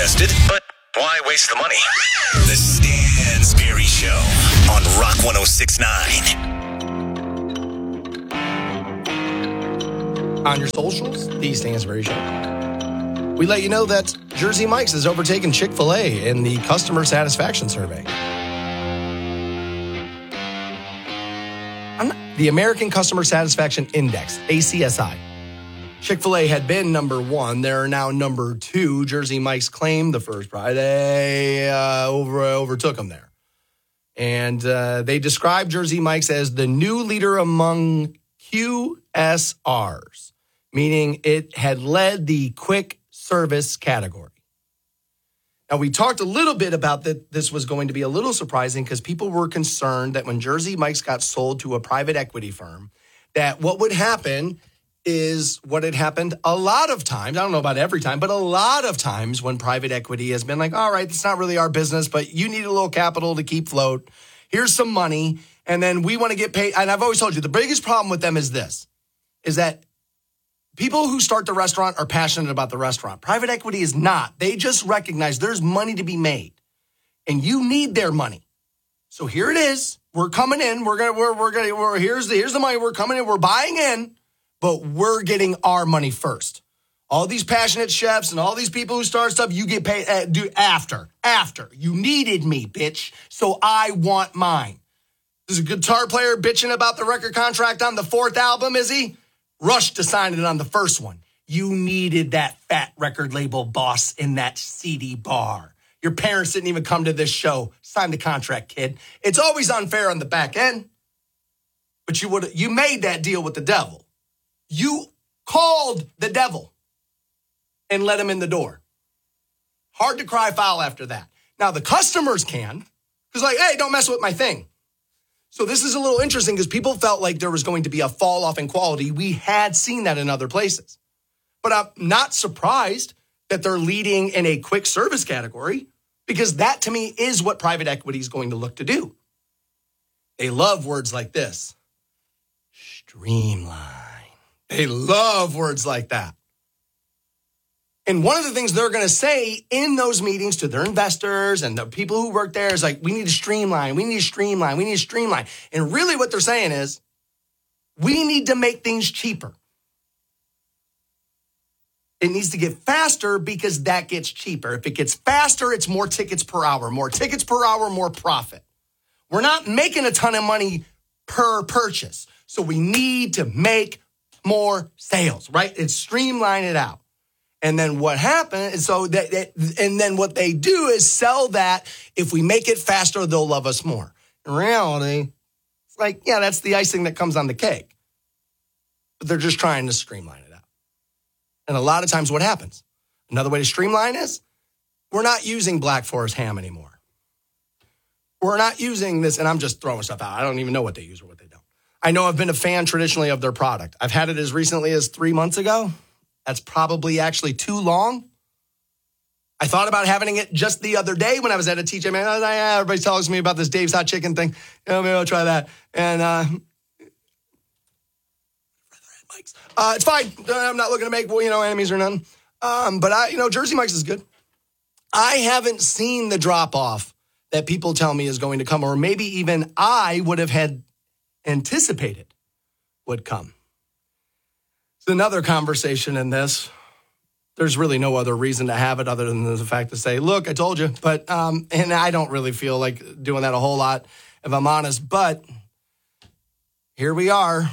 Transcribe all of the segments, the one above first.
tested, but why waste the money? The Stansberry Show on Rock 106.9. On your socials, The Stansberry Show. We let you know that Jersey Mike's has overtaken Chick-fil-A in the customer satisfaction survey. The American Customer Satisfaction Index, ACSI. Chick-fil-A had been number one. They're now number two. Jersey Mike's claimed the first prize. They overtook them there. And they described Jersey Mike's as the new leader among QSRs, meaning it had led the quick service category. Now, we talked a little bit about that this was going to be a little surprising because people were concerned that when Jersey Mike's got sold to a private equity firm, that what would happen is what had happened a lot of times. I don't know about every time, but a lot of times when private equity has been like, all right, it's not really our business, but you need a little capital to keep float. Here's some money. And then we want to get paid. And I've always told you, the biggest problem with them is this, is that people who start the restaurant are passionate about the restaurant. Private equity is not. They just recognize there's money to be made, and you need their money. So here it is. We're coming in. Here's the money. We're coming in. We're buying in, but we're getting our money first. All these passionate chefs and all these people who start stuff, you get paid after. You needed me, bitch. So I want mine. There's a guitar player bitching about the record contract on the fourth album, is he? Rushed to sign it on the first one. You needed that fat record label boss in that seedy bar. Your parents didn't even come to this show. Sign the contract, kid. It's always unfair on the back end. But you made that deal with the devil. You called the devil and let him in the door. Hard to cry foul after that. Now, the customers can. Because like, hey, don't mess with my thing. So this is a little interesting because people felt like there was going to be a fall off in quality. We had seen that in other places. But I'm not surprised that they're leading in a quick service category because that to me is what private equity is going to look to do. They love words like this. Streamline. They love words like that. And one of the things they're going to say in those meetings to their investors and the people who work there is like, we need to streamline, we need to streamline, we need to streamline. And really what they're saying is, we need to make things cheaper. It needs to get faster because that gets cheaper. If it gets faster, it's more tickets per hour. More tickets per hour, more profit. We're not making a ton of money per purchase. So we need to make more sales, right? And streamline it out. And then what happened, and then what they do is sell that. If we make it faster, they'll love us more. In reality, it's like, yeah, that's the icing that comes on the cake. But they're just trying to streamline it out. And a lot of times what happens, another way to streamline is, we're not using Black Forest ham anymore. We're not using this, and I'm just throwing stuff out. I don't even know what they use or what they don't. I know I've been a fan traditionally of their product. I've had it as recently as 3 months ago. That's probably actually too long. I thought about having it just the other day when I was at a TJ Maxx. I was like, everybody's telling me about this Dave's Hot Chicken thing. Maybe I'll try that. And it's fine. I'm not looking to make enemies or none. But Jersey Mike's is good. I haven't seen the drop off that people tell me is going to come, or maybe even I would have had anticipated would come. It's another conversation in this. There's really no other reason to have it other than the fact to say, look, I told you. But, and I don't really feel like doing that a whole lot, if I'm honest. But here we are,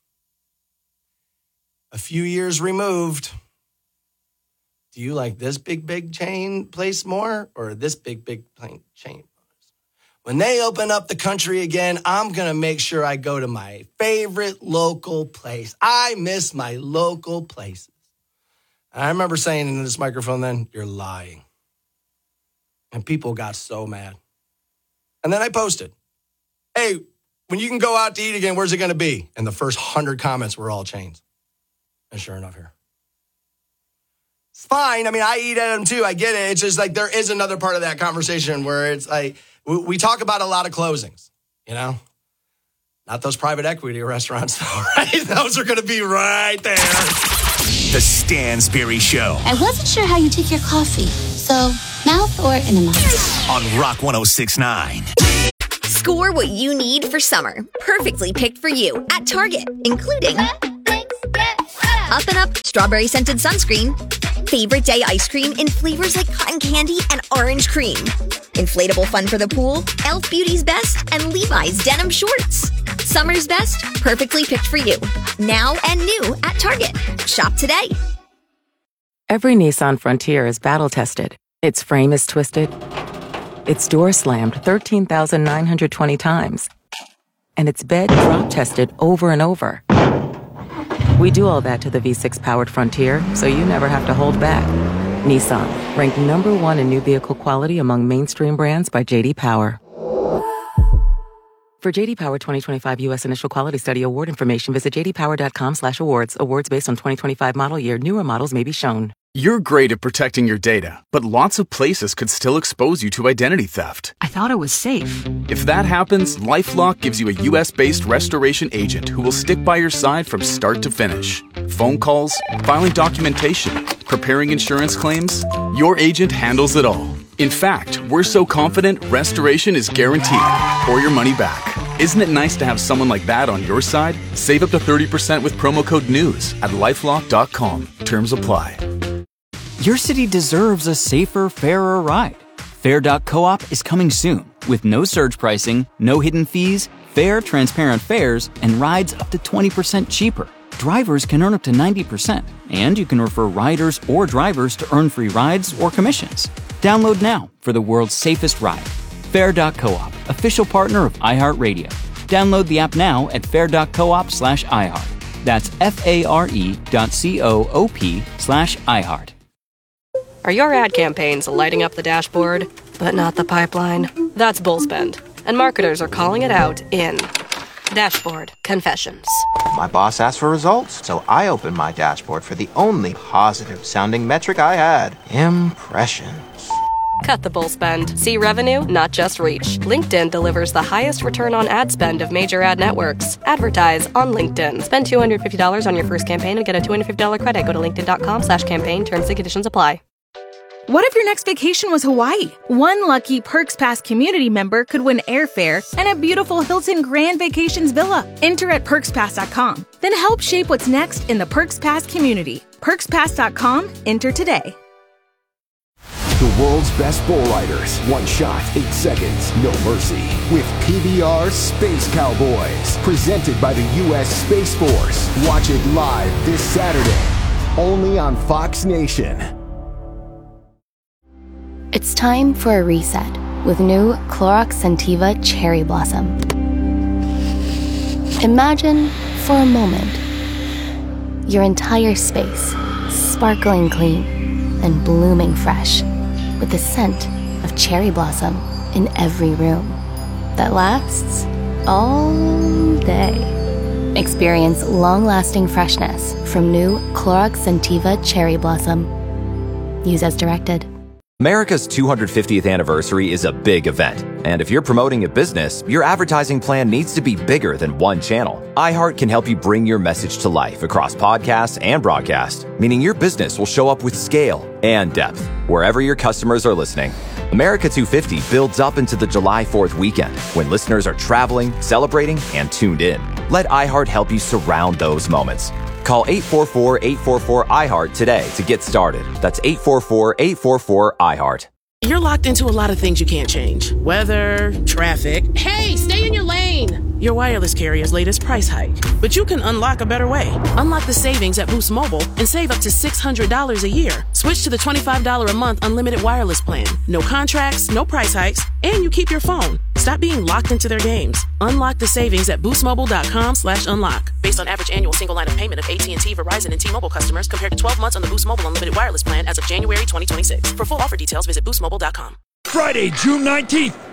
a few years removed. Do you like this big chain place more or this big chain? When they open up the country again, I'm going to make sure I go to my favorite local place. I miss my local places. And I remember saying in this microphone then, you're lying. And people got so mad. And then I posted, hey, when you can go out to eat again, where's it going to be? And the first 100 comments were all chains. And sure enough here. It's fine. I mean, I eat at them too. I get it. It's just like there is another part of that conversation where it's like, we talk about a lot of closings, Not those private equity restaurants, right? Those are going to be right there. The Stansberry Show. I wasn't sure how you take your coffee, so mouth or enema? On Rock 106.9. Score what you need for summer. Perfectly picked for you at Target, including Up and Up strawberry scented sunscreen, favorite day ice cream in flavors like cotton candy and orange cream, inflatable fun for the pool, Elf Beauty's Best, and Levi's denim shorts. Summer's best, perfectly picked for you. Now and new at Target. Shop today. Every Nissan Frontier is battle-tested. Its frame is twisted. Its door slammed 13,920 times. And its bed drop-tested over and over. We do all that to the V6-powered Frontier, so you never have to hold back. Nissan, ranked #1 in new vehicle quality among mainstream brands by J.D. Power. For J.D. Power 2025 U.S. Initial Quality Study award information, visit jdpower.com/awards. Awards based on 2025 model year. Newer models may be shown. You're great at protecting your data, but lots of places could still expose you to identity theft. I thought it was safe. If that happens, LifeLock gives you a U.S.-based restoration agent who will stick by your side from start to finish. Phone calls, filing documentation, preparing insurance claims, your agent handles it all. In fact, we're so confident restoration is guaranteed or your money back. Isn't it nice to have someone like that on your side? Save up to 30% with promo code NEWS at lifelock.com. Terms apply. Your city deserves a safer, fairer ride. Fair.coop is coming soon with no surge pricing, no hidden fees, fair, transparent fares, and rides up to 20% cheaper. Drivers can earn up to 90%, and you can refer riders or drivers to earn free rides or commissions. Download now for the world's safest ride. Fair.coop, official partner of iHeartRadio. Download the app now at fair.coop/iHeart. That's FARE.coop/iHeart. Are your ad campaigns lighting up the dashboard, but not the pipeline? That's Bullspend, and marketers are calling it out in Dashboard Confessions. My boss asked for results, so I opened my dashboard for the only positive-sounding metric I had: impressions. Cut the bull spend. See revenue, not just reach. LinkedIn delivers the highest return on ad spend of major ad networks. Advertise on LinkedIn. Spend $250 on your first campaign and get a $250 credit. Go to linkedin.com/campaign. Terms and conditions apply. What if your next vacation was Hawaii? One lucky Perks Pass community member could win airfare and a beautiful Hilton Grand Vacations villa. Enter at PerksPass.com. Then help shape what's next in the Perks Pass community. PerksPass.com. Enter today. The world's best bull riders. One shot, 8 seconds, no mercy. With PBR Space Cowboys. Presented by the U.S. Space Force. Watch it live this Saturday. Only on Fox Nation. It's time for a reset with new Clorox Scentiva Cherry Blossom. Imagine, for a moment, your entire space sparkling clean and blooming fresh with the scent of cherry blossom in every room that lasts all day. Experience long-lasting freshness from new Clorox Scentiva Cherry Blossom. Use as directed. America's 250th anniversary is a big event, and if you're promoting a business, your advertising plan needs to be bigger than one channel. iHeart can help you bring your message to life across podcasts and broadcast, meaning your business will show up with scale and depth wherever your customers are listening. America 250 builds up into the July 4th weekend when listeners are traveling, celebrating, and tuned in. Let iHeart help you surround those moments. Call 844-844-iHeart today to get started. That's 844-844-iHeart. You're locked into a lot of things you can't change. Weather, traffic. Hey, stay in your lane! Your wireless carrier's latest price hike. But you can unlock a better way. Unlock the savings at Boost Mobile and save up to $600 a year. Switch to the $25 a month unlimited wireless plan. No contracts, no price hikes, and you keep your phone. Stop being locked into their games. Unlock the savings at boostmobile.com/unlock. Based on average annual single line of payment of AT&T, Verizon, and T-Mobile customers compared to 12 months on the Boost Mobile unlimited wireless plan as of January 2026. For full offer details, visit boostmobile.com. Friday, June 19th,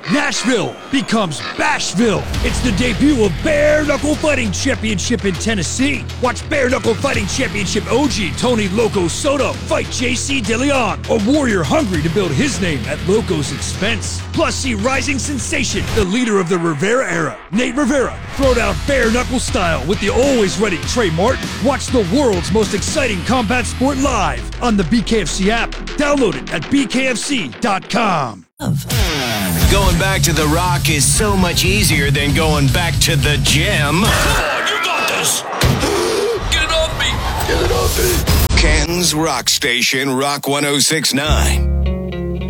Nashville becomes Bashville. It's the debut of Bare Knuckle Fighting Championship in Tennessee. Watch Bare Knuckle Fighting Championship OG Tony Loco Soto fight JC DeLeon, a warrior hungry to build his name at Loco's expense. Plus, see rising sensation, the leader of the Rivera era, Nate Rivera, throw down bare knuckle style with the always ready Trey Martin. Watch the world's most exciting combat sport live on the BKFC app. Download it at bkfc.com. Going back to The Rock is so much easier than going back to the gym. Come on, you got this. Get it on me. Get it on me. Ken's Rock Station, Rock 106.9.